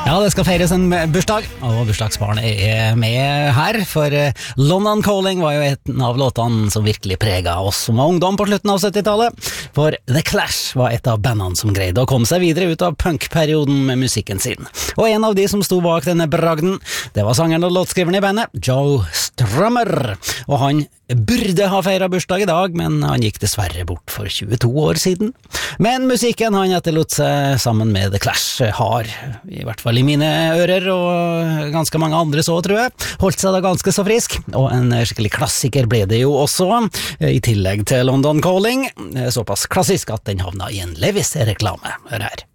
Ja, det skal feires en bursdag, og bursdagsbarnet er med her, for London Calling var jo en av låtene som virkelig preget oss som var ungdom på slutten av 70-tallet, for The Clash var et av bandene som greide å komme seg videre ut av punkperioden med musikken sin. Og en av de som sto bak denne bragden, det var sangeren og låtskriveren i bandet, Joe Strummer, og han burde ha feiret bursdag i dag, men han gikk dessverre bort for 22 år siden. Men musikken han etterlot seg sammen med The Clash har, i hvert fall i mine ører og ganske mange andre så, tror jeg, holdt seg da ganske så frisk, og en skikkelig klassiker ble det jo også, i tillegg til London Calling, såpass klassisk at den havna i en Levis-reklame. Hør her.